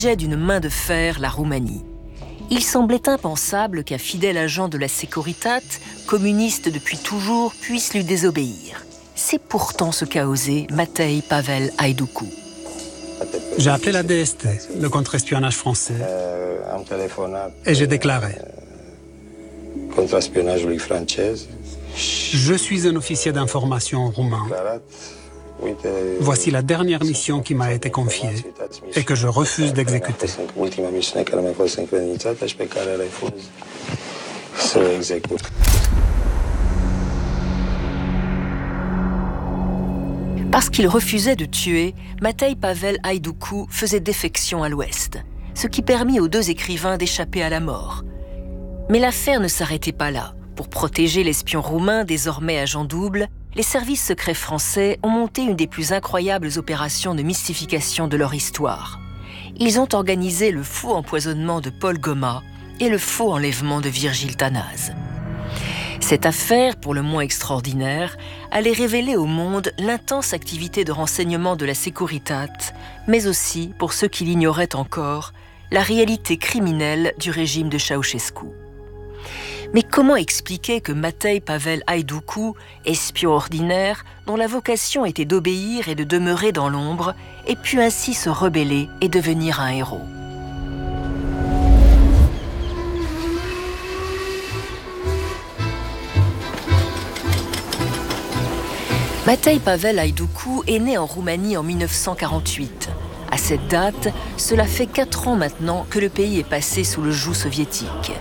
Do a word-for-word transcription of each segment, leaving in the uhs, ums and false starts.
d'une main de fer la Roumanie. Il semblait impensable qu'un fidèle agent de la Securitate, communiste depuis toujours, puisse lui désobéir. C'est pourtant ce qu'a osé Matei Pavel Haïdoucou. J'ai appelé la D S T, le contre-espionnage français, et j'ai déclaré: je suis un officier d'information roumain. Voici la dernière mission qui m'a été confiée et que je refuse d'exécuter. Parce qu'il refusait de tuer, Matei Pavel Haïdoucou faisait défection à l'ouest, ce qui permit aux deux écrivains d'échapper à la mort. Mais l'affaire ne s'arrêtait pas là. Pour protéger l'espion roumain, désormais agent double, les services secrets français ont monté une des plus incroyables opérations de mystification de leur histoire. Ils ont organisé le faux empoisonnement de Paul Goma et le faux enlèvement de Virgile Tanase. Cette affaire, pour le moins extraordinaire, allait révéler au monde l'intense activité de renseignement de la Securitate, mais aussi, pour ceux qui l'ignoraient encore, la réalité criminelle du régime de Ceausescu. Mais comment expliquer que Matei Pavel Haïdoucou, espion ordinaire, dont la vocation était d'obéir et de demeurer dans l'ombre, ait pu ainsi se rebeller et devenir un héros? Matei Pavel Haïdoucou est né en Roumanie en mille neuf cent quarante-huit. À cette date, cela fait quatre ans maintenant que le pays est passé sous le joug soviétique.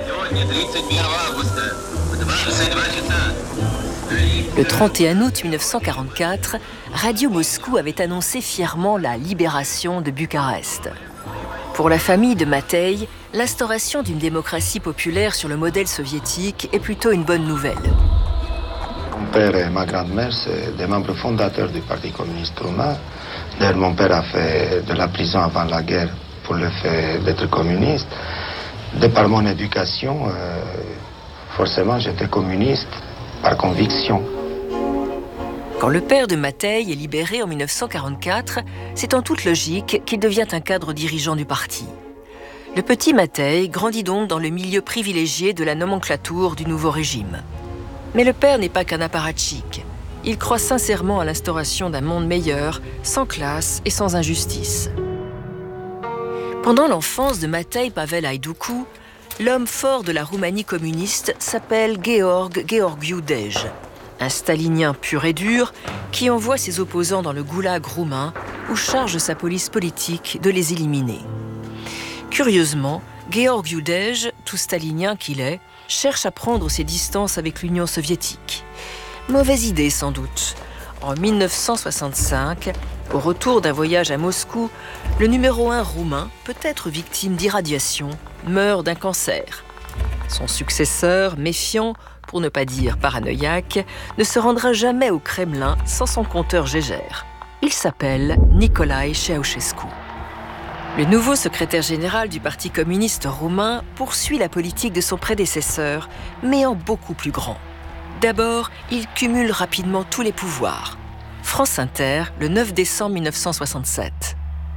Le trente et un août mille neuf cent quarante-quatre, Radio Moscou avait annoncé fièrement la libération de Bucarest. Pour la famille de Matei, l'instauration d'une démocratie populaire sur le modèle soviétique est plutôt une bonne nouvelle. Mon père et ma grand-mère, c'est des membres fondateurs du Parti communiste roumain. D'ailleurs, mon père a fait de la prison avant la guerre pour le fait d'être communiste. De par mon éducation, euh, forcément, j'étais communiste par conviction. Quand le père de Matei est libéré en mille neuf cent quarante-quatre, c'est en toute logique qu'il devient un cadre dirigeant du parti. Le petit Matei grandit donc dans le milieu privilégié de la nomenclature du nouveau régime. Mais le père n'est pas qu'un apparatchik. Il croit sincèrement à l'instauration d'un monde meilleur, sans classe et sans injustice. Pendant l'enfance de Matei Pavel Haïdoucou, l'homme fort de la Roumanie communiste s'appelle Georg Georgiou Dej, un stalinien pur et dur qui envoie ses opposants dans le goulag roumain ou charge sa police politique de les éliminer. Curieusement, Georgiou Dej, tout stalinien qu'il est, cherche à prendre ses distances avec l'Union soviétique. Mauvaise idée sans doute. En mille neuf cent soixante-cinq, au retour d'un voyage à Moscou, le numéro un roumain, peut-être victime d'irradiation, meurt d'un cancer. Son successeur, méfiant, pour ne pas dire paranoïaque, ne se rendra jamais au Kremlin sans son compteur Gégère. Il s'appelle Nicolae Ceausescu. Le nouveau secrétaire général du Parti communiste roumain poursuit la politique de son prédécesseur, mais en beaucoup plus grand. D'abord, il cumule rapidement tous les pouvoirs. France Inter, le neuf décembre mille neuf cent soixante-sept.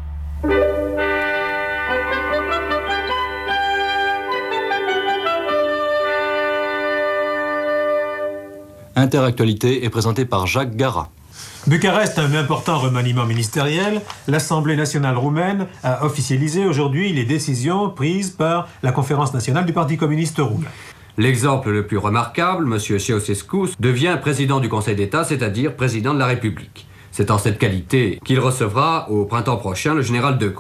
Interactualité est présentée par Jacques Garat. Bucarest a un important remaniement ministériel. L'Assemblée nationale roumaine a officialisé aujourd'hui les décisions prises par la conférence nationale du Parti communiste roumain. L'exemple le plus remarquable, M. Ceausescu devient président du Conseil d'État, c'est-à-dire président de la République. C'est en cette qualité qu'il recevra au printemps prochain le général de Gaulle.